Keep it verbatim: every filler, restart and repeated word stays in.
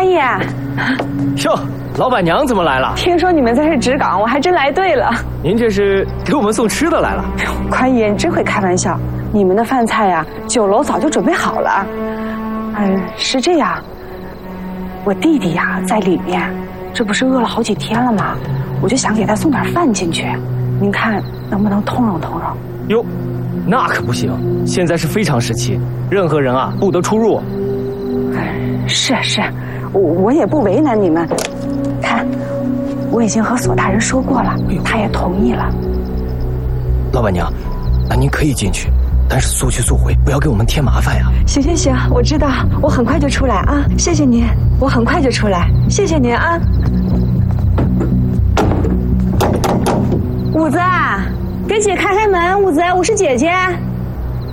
宽爷， 哟，老板娘怎么来了？ 听说你们在这值岗，我还真来对了。 您这是给我们送吃的来了？ 宽爷，你真会开玩笑。你们的饭菜呀，酒楼早就准备好了。嗯，是这样，我弟弟呀在里面，这不是饿了好几天了吗？我就想给他送点饭进去，您看能不能通融通融？ 哟，那可不行，现在是非常时期，任何人啊不得出入。 是是，我我也不为难你们。看，我已经和索大人说过了，他也同意了。 老板娘，那您可以进去，但是速去速回，不要给我们添麻烦呀。 行行行，我知道，我很快就出来啊！谢谢您，我很快就出来，谢谢您啊。五子，给姐开开门，五子，我是姐姐。